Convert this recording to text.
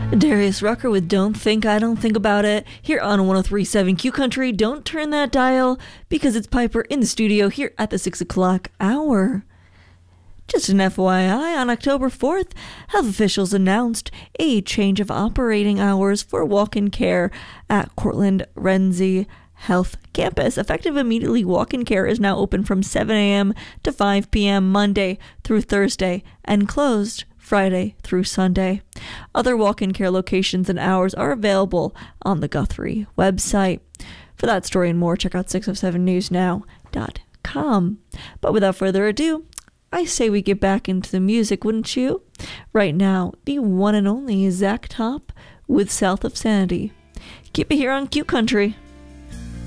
Darius Rucker with Don't Think I Don't Think About It here on 103.7 Q Country. Don't turn that dial because it's Piper in the studio here at the 6 o'clock hour. Just an FYI, on October 4th, health officials announced a change of operating hours for walk-in care at Cortland Renzi Health Campus. Effective immediately, walk-in care is now open from 7 a.m. to 5 p.m. Monday through Thursday and closed Friday through Sunday. Other walk-in care locations and hours are available on the Guthrie website. For that story and more, check out 607newsnow.com. But without further ado, I say we get back into the music, wouldn't you? Right now, the one and only Zach Top with South of Sanity. Keep it here on Q Country.